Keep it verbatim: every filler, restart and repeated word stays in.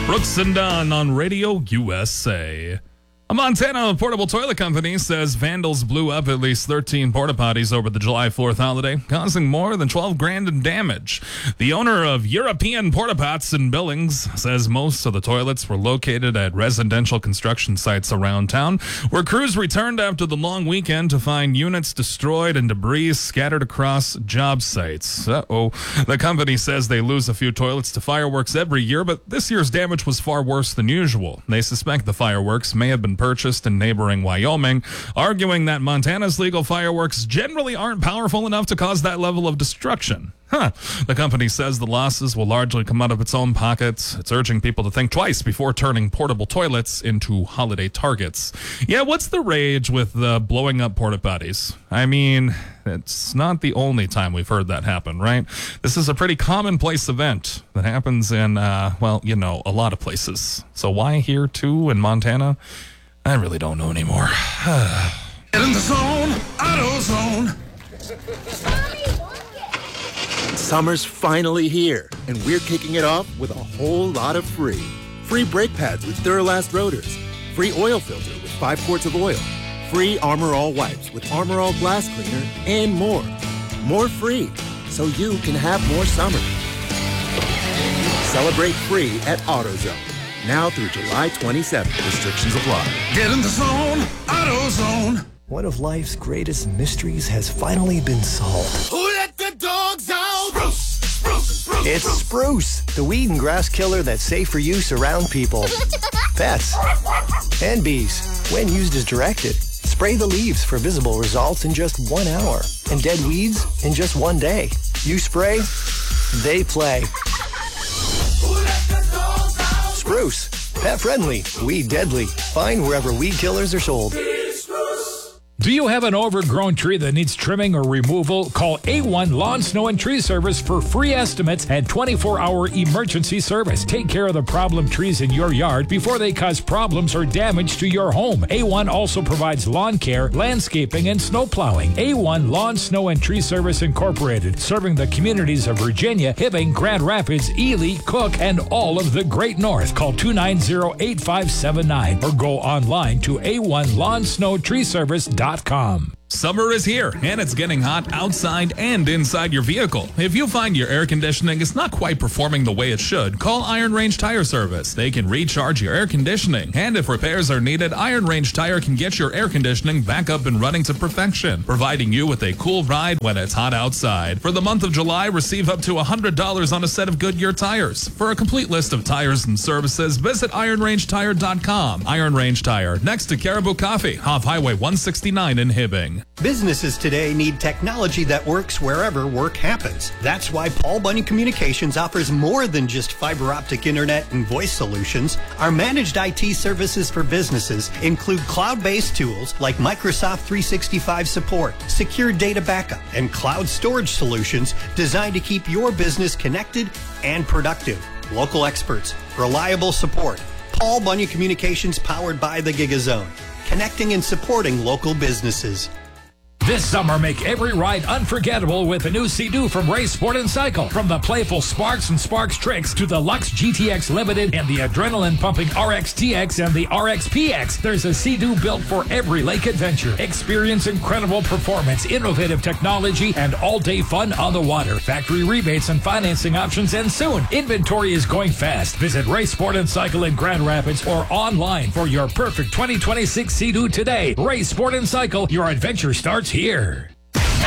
Brooks and Dunn on Radio U S A. A Montana portable toilet company says vandals blew up at least thirteen porta potties over the July fourth holiday, causing more than twelve grand in damage. The owner of European Porta Pots in Billings says most of the toilets were located at residential construction sites around town, where crews returned after the long weekend to find units destroyed and debris scattered across job sites. Uh-oh. The company says they lose a few toilets to fireworks every year, but this year's damage was far worse than usual. They suspect the fireworks may have been purchased in neighboring Wyoming, arguing that Montana's legal fireworks generally aren't powerful enough to cause that level of destruction. Huh. The company says the losses will largely come out of its own pockets. It's urging people to think twice before turning portable toilets into holiday targets. Yeah, what's the rage with the blowing up porta potties? I mean, it's not the only time we've heard that happen, right? This is a pretty commonplace event that happens in, uh, well, you know, a lot of places. So why here too in Montana? I really don't know anymore. Get in the zone, AutoZone. Summer's finally here, and we're kicking it off with a whole lot of free. Free brake pads with Duralast rotors. Free oil filter with five quarts of oil. Free Armor All wipes with Armor All glass cleaner, and more. More free, so you can have more summer. Celebrate free at AutoZone. Now through July twenty-seventh. Restrictions apply. Get in the zone, AutoZone. One of life's greatest mysteries has finally been solved. Who let the dogs out? Spruce, spruce, spruce. It's Spruce, the weed and grass killer that's safe for use around people, pets, and bees. When used as directed, spray the leaves for visible results in just one hour, and dead weeds in just one day. You spray, they play. Who let the dogs out? Spruce, pet friendly, weed deadly. Find wherever weed killers are sold. Do you have an overgrown tree that needs trimming or removal? Call A one Lawn, Snow, and Tree Service for free estimates and twenty-four hour emergency service. Take care of the problem trees in your yard before they cause problems or damage to your home. A one also provides lawn care, landscaping, and snow plowing. A one Lawn, Snow, and Tree Service Incorporated, serving the communities of Virginia, Hibbing, Grand Rapids, Ely, Cook, and all of the Great North. Call two nine zero, eight five seven nine or go online to A one Lawn, Snow, Tree Service dot com. Summer is here, and it's getting hot outside and inside your vehicle. If you find your air conditioning is not quite performing the way it should, call Iron Range Tire Service. They can recharge your air conditioning, and if repairs are needed, Iron Range Tire can get your air conditioning back up and running to perfection, providing you with a cool ride when it's hot outside. For the month of July, receive up to one hundred dollars on a set of Goodyear tires. For a complete list of tires and services, visit iron range tire dot com. Iron Range Tire, next to Caribou Coffee, off Highway one sixty-nine in Hibbing. Businesses today need technology that works wherever work happens. That's why Paul Bunyan Communications offers more than just fiber optic internet and voice solutions. Our managed I T services for businesses include cloud-based tools like Microsoft three sixty-five support, secure data backup, and cloud storage solutions designed to keep your business connected and productive. Local experts, reliable support. Paul Bunyan Communications, powered by the GigaZone, connecting and supporting local businesses. This summer, make every ride unforgettable with a new Sea-Doo from Ray Sport and Cycle. From the playful Sparks and Sparks Tricks to the Lux G T X Limited and the adrenaline-pumping R X T X and the R X P X, there's a Sea-Doo built for every lake adventure. Experience incredible performance, innovative technology, and all-day fun on the water. Factory rebates and financing options end soon. Inventory is going fast. Visit Ray Sport and Cycle in Grand Rapids or online for your perfect twenty twenty-six Sea-Doo today. Ray Sport and Cycle, your adventure starts here.